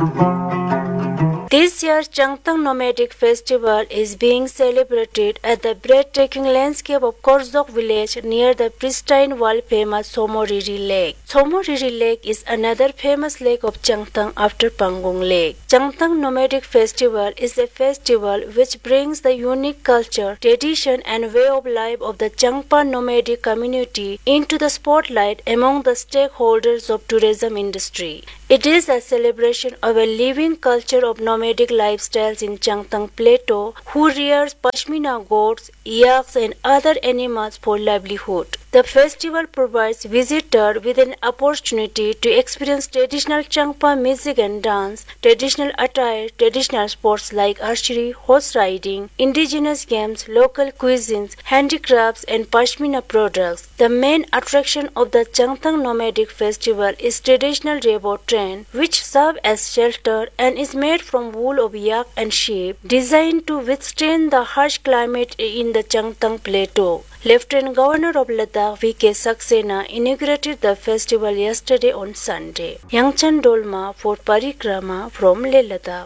This year's Changtang Nomadic Festival is being celebrated at the breathtaking landscape of Korzok village near the pristine world-famous Somoriri Lake. Somoriri Lake is another famous lake of Changtang after Pangong Lake. Changtang Nomadic Festival is a festival which brings the unique culture, tradition and way of life of the Changpa nomadic community into the spotlight among the stakeholders of tourism industry. It is a celebration of a living culture of nomadic lifestyles in Changtang Plateau, who rears pashmina goats, yaks and other animals for livelihood. The festival provides visitors with an opportunity to experience traditional Changpa music and dance, traditional attire, traditional sports like archery, horse riding, indigenous games, local cuisines, handicrafts and pashmina products. The main attraction of the Changtang Nomadic Festival is traditional rebo train, which serve as shelter and is made from wool of yak and sheep, designed to withstand the harsh climate in the Changtang Plateau. Lieutenant Governor of Ladakh V.K. Saxena inaugurated the festival yesterday on Sunday. Yangchan Dolma for Parikrama from Leh Ladakh.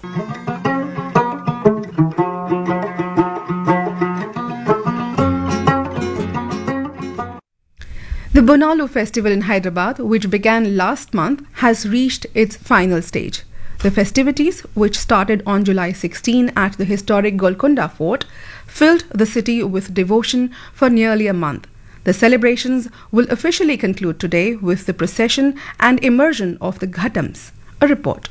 The Bonalu festival in Hyderabad, which began last month, has reached its final stage. The festivities, which started on July 16 at the historic Golconda Fort, filled the city with devotion for nearly a month. The celebrations will officially conclude today with the procession and immersion of the Ghatams. A report.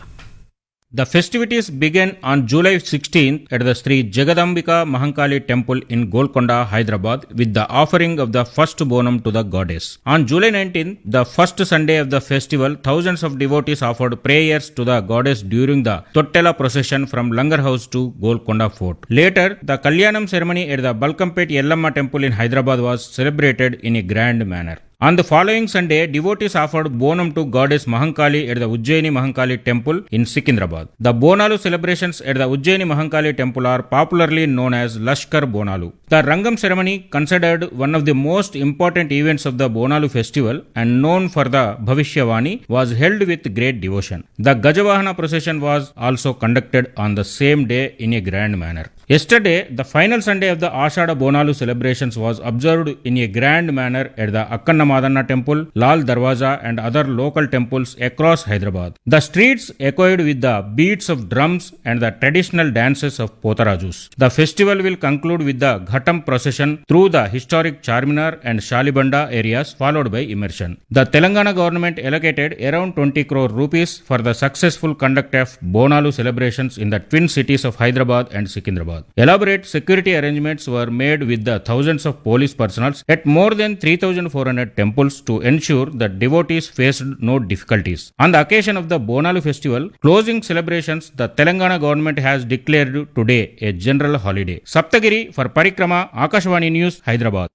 The festivities began on July 16th at the Sri Jagadambika Mahankali Temple in Golconda, Hyderabad, with the offering of the first bonum to the goddess. On July 19th, the first Sunday of the festival, thousands of devotees offered prayers to the goddess during the Tottela procession from Langar House to Golconda Fort. Later, the Kalyanam ceremony at the Balkampet Yellamma Temple in Hyderabad was celebrated in a grand manner. On the following Sunday, devotees offered bonum to goddess Mahankali at the Ujjaini Mahankali Temple in Secunderabad. The Bonalu celebrations at the Ujjaini Mahankali Temple are popularly known as Lashkar Bonalu. The Rangam ceremony, considered one of the most important events of the Bonalu festival and known for the Bhavishyavani, was held with great devotion. The Gajavahana procession was also conducted on the same day in a grand manner. Yesterday, the final Sunday of the Ashada Bonalu celebrations was observed in a grand manner at the Akkanna Madanna Temple, Lal Darwaza and other local temples across Hyderabad. The streets echoed with the beats of drums and the traditional dances of Potarajus. The festival will conclude with the Ghatam procession through the historic Charminar and Shalibanda areas, followed by immersion. The Telangana government allocated around 20 crore rupees for the successful conduct of Bonalu celebrations in the twin cities of Hyderabad and Secunderabad. Elaborate security arrangements were made with the thousands of police personnel at more than 3,400 temples to ensure that devotees faced no difficulties. On the occasion of the Bonalu festival closing celebrations, the Telangana government has declared today a general holiday. Saptagiri for Parikrama, Akashvani News, Hyderabad.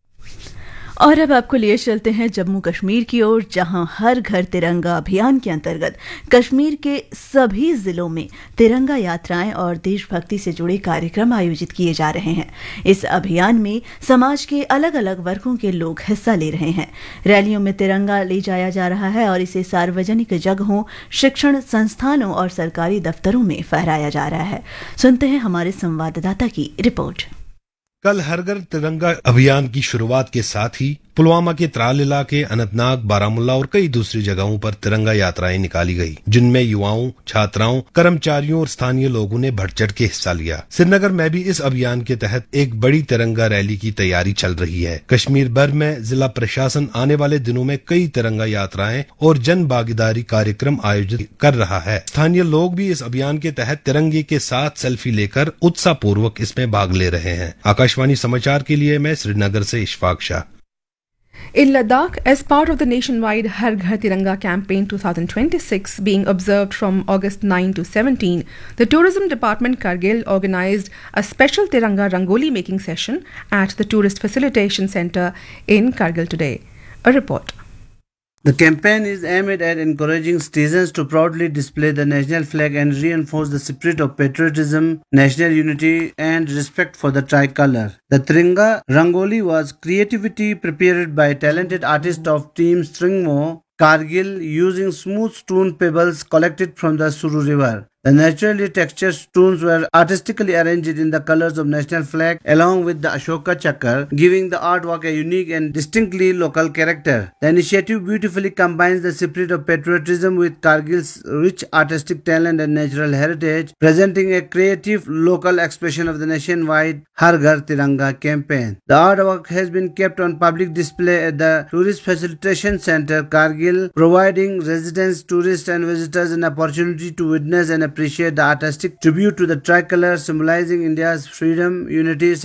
और अब आपको लिए चलते हैं जम्मू कश्मीर की ओर, जहां हर घर तिरंगा अभियान के अंतर्गत कश्मीर के सभी जिलों में तिरंगा यात्राएं और देशभक्ति से जुड़े कार्यक्रम आयोजित किए जा रहे हैं। इस अभियान में समाज के अलग अलग वर्गों के लोग हिस्सा ले रहे हैं। रैलियों में तिरंगा ले जाया जा रहा है और इसे सार्वजनिक जगहों, शिक्षण संस्थानों और सरकारी दफ्तरों में फहराया जा रहा है। सुनते हैं हमारे संवाददाता की रिपोर्ट। कल हर घर तिरंगा अभियान की शुरुआत के साथ ही पुलवामा के त्राल इलाके, अनंतनाग, बारामुल्ला और कई दूसरी जगहों पर तिरंगा यात्राएं निकाली गई, जिनमें युवाओं, छात्राओं, कर्मचारियों और स्थानीय लोगों ने बढ़ चढ़ के हिस्सा लिया। श्रीनगर में भी इस अभियान के तहत एक बड़ी तिरंगा रैली की तैयारी चल रही है। कश्मीर भर में जिला प्रशासन आने वाले दिनों में कई तिरंगा यात्राएं और जन भागीदारी कार्यक्रम आयोजित कर रहा है। स्थानीय लोग भी इस अभियान के तहत तिरंगे के साथ सेल्फी लेकर उत्साह पूर्वक इसमें भाग ले रहे हैं। आकाशवाणी समाचार के लिए मैं श्रीनगर से Ishfaq Shah. In Ladakh, as part of the nationwide Har Ghar Tiranga campaign 2026 being observed from August 9 to 17, the Tourism Department Kargil organized a special Tiranga Rangoli making session at the Tourist Facilitation Center in Kargil today. A report. The campaign is aimed at encouraging citizens to proudly display the national flag and reinforce the spirit of patriotism, national unity and respect for the tricolor. The Tiranga Rangoli was creativity prepared by talented artists of Team Stringmo Kargil using smooth stone pebbles collected from the Suru River. The naturally textured stones were artistically arranged in the colors of national flag along with the Ashoka Chakra, giving the artwork a unique and distinctly local character. The initiative beautifully combines the spirit of patriotism with Kargil's rich artistic talent and natural heritage, presenting a creative local expression of the nationwide Har Ghar Tiranga campaign. The artwork has been kept on public display at the Tourist Facilitation Center, Kargil, providing residents, tourists and visitors an opportunity to witness and appreciate the artistic tribute to the tricolor, symbolizing India's freedom, unity,